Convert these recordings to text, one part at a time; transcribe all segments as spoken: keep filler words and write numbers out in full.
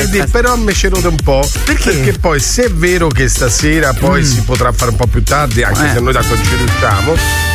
lunedì, però mi ci rode un po'. Perché? Perché poi se è vero che stasera poi mm. si potrà fare un po' più tardi, anche eh. se noi tanto ci riusciamo,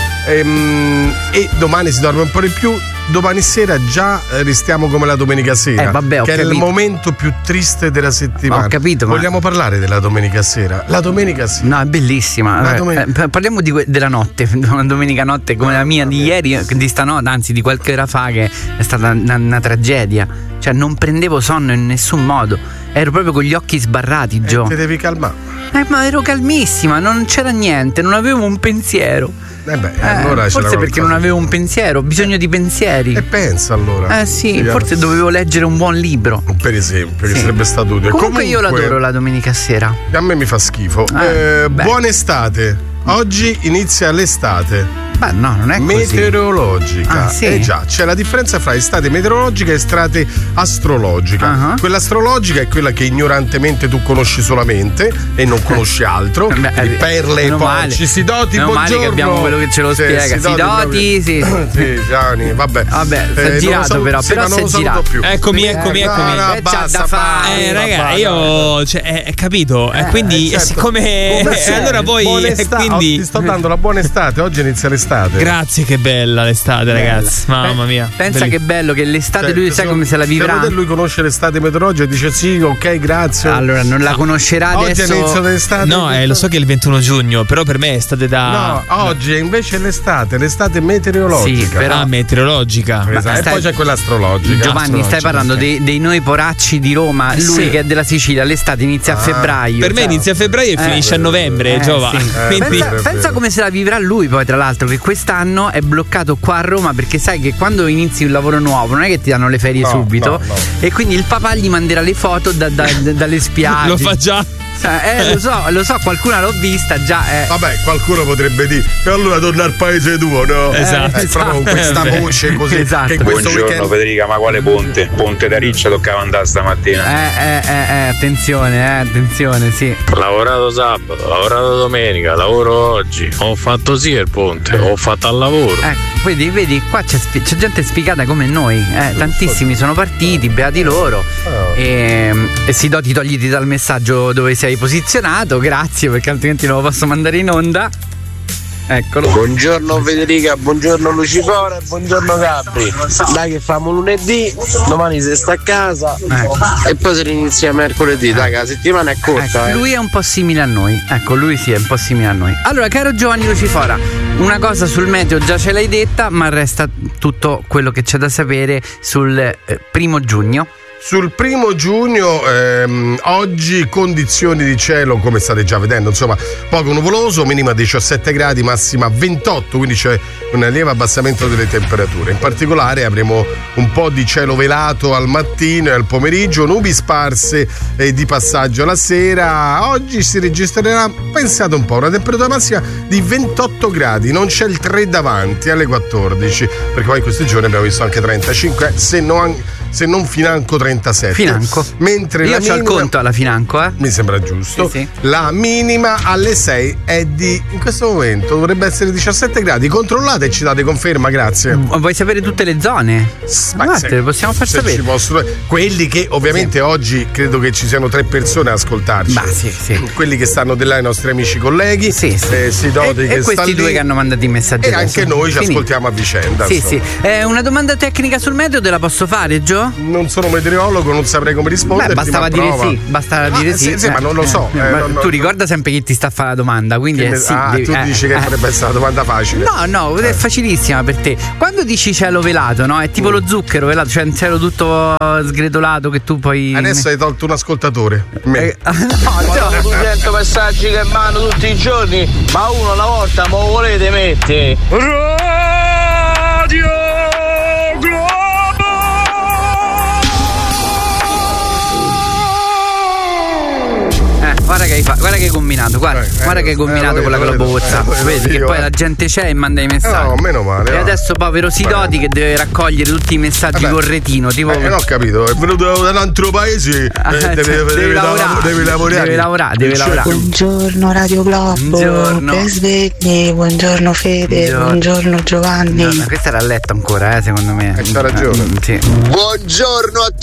ehm, e domani si dorme un po' di più, domani sera già restiamo come la domenica sera, eh, vabbè, che capito. è il momento più triste della settimana. Ho capito, vogliamo ma... parlare della domenica sera? La domenica sera. No, è bellissima. Domenica... Eh, parliamo di que- della notte, una domenica notte come la mia di ieri, di stanotte, anzi di qualche ora fa, che è stata una, una tragedia. Cioè non prendevo sonno in nessun modo. Ero proprio con gli occhi sbarrati, Gio. E ti devi calmare. Eh, ma ero calmissima, non c'era niente, non avevo un pensiero. Eh beh, eh, allora forse perché non avevo un pensiero, ho bisogno di pensieri. E pensa allora. Eh sì, Vediamo. forse dovevo leggere un buon libro. Per esempio, sì. che sarebbe stato utile. Comunque, Comunque io l'adoro la domenica sera. A me mi fa schifo. Eh, eh, buona estate. Oggi inizia l'estate. Beh, no, non è così. Meteorologica. Ah, sì? Eh già, c'è la differenza fra estate meteorologica e estate astrologica. Uh-huh. Quella astrologica è quella che ignorantemente tu conosci solamente e non conosci altro. Beh, perle e porci. Sidoti, buongiorno. Male che abbiamo quello che ce lo spiega. Sì, Sidoti, sì. Sì, Gianni, vabbè. Vabbè, si è eh, girato saluto, però, sì, però si è girato. Più. Eccomi, eccomi, eh, eccomi. No, no, basta, da fare. Eh, raga, io cioè, eh, capito, eh, quindi certo. siccome eh, allora voi eh, quindi ti sto dando la buona estate, oggi inizia l'estate. Grazie, che bella l'estate, bella. ragazzi. Mamma mia. Pensa Belli. che bello che l'estate, cioè, lui sai come se la vivrà. Se lui conosce l'estate meteorologica e dice sì, ok, grazie. Allora non la conoscerà oggi adesso. Oggi è inizio dell'estate. No, eh, lo so che è il ventuno giugno, però per me è estate da. No, oggi è invece l'estate, l'estate meteorologica. Sì, però ah, meteorologica. Esatto. Stai... E poi c'è quella astrologica. Giovanni, astrologica, stai parlando okay. dei, dei noi poracci di Roma. Lui sì. che è della Sicilia, l'estate inizia ah, a febbraio. Per me cioè. inizia a febbraio e eh, finisce a novembre, eh, Giova. Sì. Eh, Quindi... pensa, pensa come se la vivrà lui poi, tra l'altro, che quest'anno è bloccato qua a Roma, perché sai che quando inizi un lavoro nuovo non è che ti danno le ferie no, subito, no, no. e quindi il papà gli manderà le foto da, da, da, dalle spiagge. Lo fa già. Eh, lo so, lo so, qualcuna l'ho vista già. Eh. Vabbè, qualcuno potrebbe dire e allora torna al paese tuo, no? Esatto. Eh, eh, proprio con questa voce così. Esatto. Che in questo Buongiorno weekend... Federica, ma quale ponte? Ponte da Riccia toccava andare stamattina. Eh, eh, eh, eh, attenzione, eh, attenzione, sì. Ho lavorato sabato, ho lavorato domenica, lavoro oggi. Ho fatto sì il ponte, ho fatto al lavoro. Eh, vedi, vedi, qua c'è, c'è gente sfigata come noi. Eh, tantissimi sono partiti, beati loro. E, e si do, ti togliti dal messaggio dove sei posizionato. Grazie, perché altrimenti non lo posso mandare in onda. Eccolo. Buongiorno Federica, buongiorno Lucifora, buongiorno Gabri. Dai che famo lunedì, domani si sta a casa eh. e poi si inizia mercoledì. Dai, la settimana è corta. Ecco, eh. lui è un po' simile a noi. Ecco, lui sì, è un po' simile a noi. Allora, caro Giovanni Lucifora, una cosa sul meteo già ce l'hai detta, ma resta tutto quello che c'è da sapere sul eh, primo giugno. Sul primo giugno, ehm, oggi condizioni di cielo, come state già vedendo, insomma, poco nuvoloso, minima diciassette gradi, massima ventotto, quindi c'è un lieve abbassamento delle temperature. In particolare avremo un po' di cielo velato al mattino e al pomeriggio, nubi sparse e di passaggio alla sera. Oggi si registrerà, pensate un po', una temperatura massima di ventotto gradi, non c'è il tre davanti alle quattordici, perché poi in questi giorni abbiamo visto anche trentacinque, se non, se non financo trentasette. Financo. Mentre io la c'ho minima, il conto alla financo, eh? mi sembra giusto. Sì, sì. La minima alle sei è di, in questo momento dovrebbe essere diciassette gradi. Controllate e ci date conferma, grazie. Vuoi sapere tutte le zone? Ma te le possiamo far se sapere. Ci posso, quelli che ovviamente sì. oggi credo che ci siano tre persone a ascoltarci. Ma sì, sì. Quelli che stanno di là, i nostri amici colleghi. Sì, sì. Eh, Sidoti e, che e questi due lì. che hanno mandato i messaggi. E adesso. anche noi ci Finito. ascoltiamo a vicenda. Sì, sì. Eh, una domanda tecnica sul meteo te la posso fare, Gio? Non sono meteorologo, non saprei come rispondere. Beh, bastava dire prova. sì, bastava ah, dire sì. sì, sì eh, ma non lo so. Eh, eh, ma non, tu non, ricorda sempre chi ti sta a fare la domanda, quindi è me, sì, ah, devi, tu eh, dici eh, che potrebbe essere una domanda facile. No, no, è facilissima per te. Quando dici cielo velato, no? È tipo mm. lo zucchero velato, cioè un cielo tutto sgretolato che tu poi. Adesso hai tolto un ascoltatore. Me. Eh, no, duecento messaggi che mando tutti i giorni, ma uno alla volta mo volete mettere Radio Globo. Guarda che hai fatto, guarda che hai combinato, guarda, eh, guarda eh, che hai combinato eh, con la Globo eh, WhatsApp. eh, Vedi che io, poi eh. la gente c'è e manda i messaggi. No, meno male. E no. adesso povero Sidoti che deve raccogliere tutti i messaggi Vabbè. col retino. Tipo... Eh, non ho capito, è venuto da un altro paese. Ah, eh, deve, cioè, deve, deve, lavorare, deve lavorare. Deve lavorare, deve lavorare. Buongiorno Radio Globo. Buongiorno. Che svegli, buongiorno Fede, buongiorno, buongiorno Giovanni. No, questa era a letto ancora, eh, secondo me. Eh, c'ha ragione. Eh, sì. Buongiorno a